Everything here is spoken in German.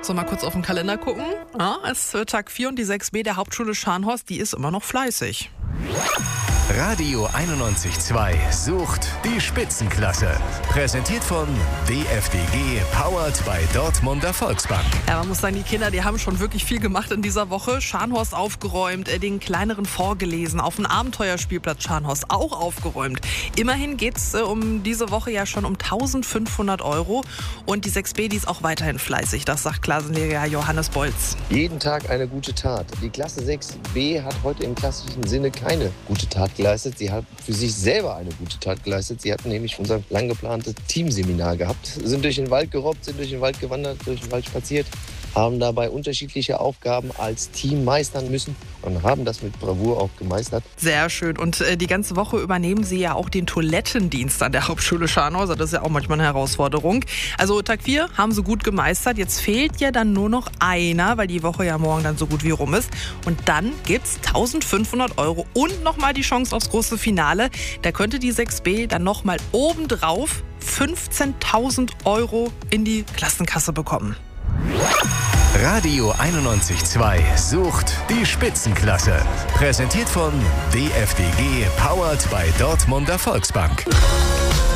So, mal kurz auf den Kalender gucken. Ja, es wird Tag 4 und die 6b der Hauptschule Scharnhorst, die ist immer noch fleißig. Radio 91.2 sucht die Spitzenklasse. Präsentiert von DFDG, powered by Dortmunder Volksbank. Ja, man muss sagen, die Kinder, die haben schon wirklich viel gemacht in dieser Woche. Scharnhorst aufgeräumt, den kleineren vorgelesen, auf dem Abenteuerspielplatz Scharnhorst auch aufgeräumt. Immerhin geht es um diese Woche ja schon um 1.500 € und die 6b, die ist auch weiterhin fleißig. Das sagt Klassenlehrer Johannes Bolz. Jeden Tag eine gute Tat. Die Klasse 6b hat heute im klassischen Sinne keine gute Tat geleistet. Sie hat für sich selber eine gute Tat geleistet. Sie hatten nämlich unser lang geplantes Teamseminar gehabt, sind durch den Wald gerobbt, sind durch den Wald gewandert, durch den Wald spaziert, haben dabei unterschiedliche Aufgaben als Team meistern müssen und haben das mit Bravour auch gemeistert. Sehr schön. Und die ganze Woche übernehmen Sie ja auch den Toilettendienst an der Hauptschule Scharnhorst. Das ist ja auch manchmal eine Herausforderung. Also Tag 4 haben Sie gut gemeistert. Jetzt fehlt ja dann nur noch einer, weil die Woche ja morgen dann so gut wie rum ist. Und dann gibt's 1.500 € und nochmal die Chance aufs große Finale. Da könnte die 6b dann nochmal obendrauf 15.000 € in die Klassenkasse bekommen. Radio 91.2 sucht die Spitzenklasse. Präsentiert von DFDG, powered by Dortmunder Volksbank.